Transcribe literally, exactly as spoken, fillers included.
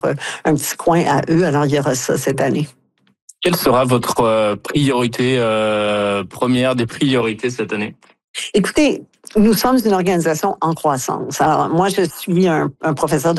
un petit coin à eux. Alors, il y aura ça cette année. Quelle sera votre euh, priorité euh, première des priorités cette année? Écoutez, nous sommes une organisation en croissance. Alors, moi, je suis un, un professeur de